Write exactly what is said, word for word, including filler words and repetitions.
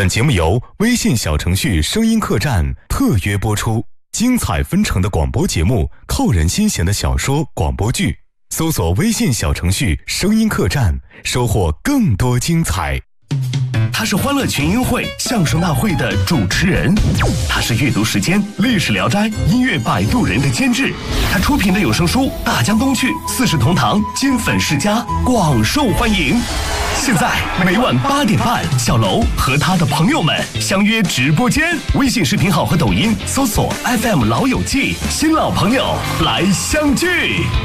本节目由微信小程序声音客栈特约播出，精彩纷呈的广播节目，扣人心弦的小说广播剧，搜索微信小程序声音客栈，收获更多精彩。 他是欢乐群英会相声大会的主持人，他是阅读时间历史聊斋音乐摆渡人的监制，他出品的有声书大江东去四世同堂金粉世家广受欢迎。现在每晚八点半，小楼和他的朋友们相约直播间，微信视频号和抖音搜索 F M 老友记，新老朋友来相聚。